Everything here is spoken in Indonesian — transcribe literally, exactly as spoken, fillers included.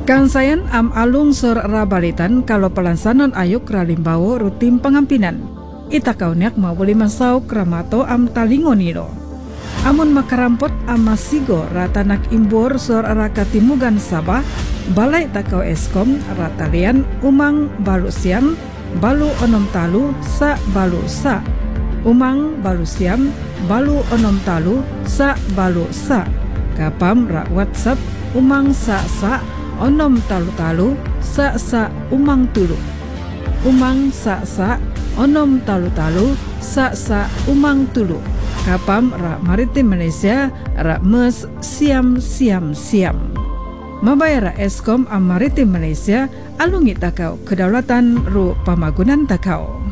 Kang sayan am alung sur rabalitan kalau pelansanon ayuk ralimbawo rutin pengampinan. Ita kaunyak mau boleh masau kramato am talingoniro. Amun makarampot am masigo ratanak imbor sur rakatimugan sabah balai takau eskom ratalian umang balu siam balu onom talu sa balu sa. Umang balu siam balu onom talu sa balu sa. Kapam rak WhatsApp umang sa sa onom talu-talu sa sa umang tulu. Umang sa sa onom talu-talu sa sa umang tulu. Kapam rak Maritim Malaysia rak mes siam siam siam. Mabayar Eskom am Maritim Malaysia alungi takau kedaulatan ru pamagunan takau.